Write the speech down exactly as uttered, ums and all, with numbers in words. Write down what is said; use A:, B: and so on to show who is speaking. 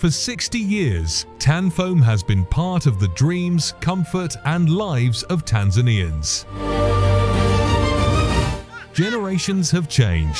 A: For sixty years, Tanfoam has been part of the dreams, comfort and lives of Tanzanians. Generations have changed,